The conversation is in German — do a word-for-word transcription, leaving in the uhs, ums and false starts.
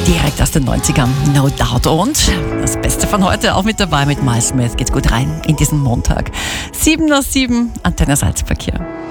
Direkt aus den neunzigern, no doubt. Und das Beste von heute auch mit dabei mit Miles Smith. Geht's gut rein in diesen Montag. sieben nach sieben, Antenne Salzburg hier.